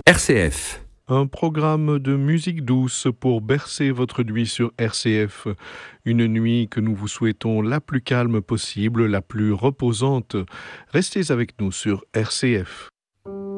RCF. Un programme de musique douce pour bercer votre nuit sur RCF. Une nuit que nous vous souhaitons la plus calme possible, la plus reposante. Restez avec nous sur RCF.